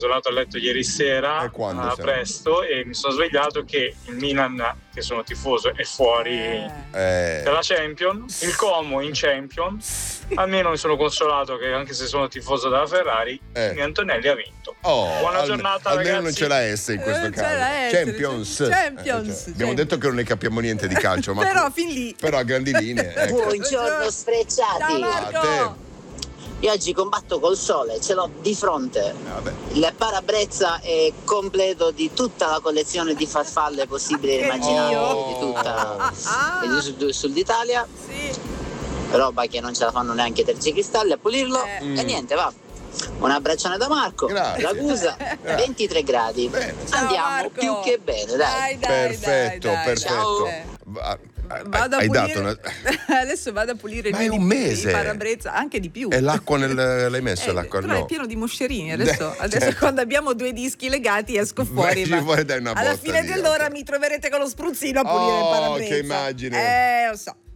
sono andato a letto ieri sera presto e mi sono svegliato che il Milan, che sono tifoso, è fuori dalla Champions, il Como in Champions. Almeno mi sono consolato che anche se sono tifoso della Ferrari, il Antonelli ha vinto. Buona giornata, almeno ragazzi. non c'è la S in questo caso. Champions. Abbiamo detto che non ne capiamo niente di calcio, ma però fin lì. Però a grandi linee. Ecco. Buongiorno sfrecciati. Ciao Marco. Io oggi combatto col sole, ce l'ho di fronte. Il parabrezza è completo di tutta la collezione di farfalle possibili e immaginabili di tutta il Sud Italia. Sì. Roba che non ce la fanno neanche i tergicristalli a pulirlo. E niente, va. Un abbraccione da Marco. Ragusa, 23 gradi. Andiamo Marco. più che bene, dai. Perfetto. Vado a pulire. Adesso vado a pulire ma è un mese il parabrezza, anche di più. E l'acqua l'hai messo l'acqua? Però no. è pieno di moscerini. Adesso quando abbiamo due dischi legati esco fuori. Fuori dai una alla botta fine dell'ora mi troverete con lo spruzzino a pulire il parabrezza. Che immagine. Lo so.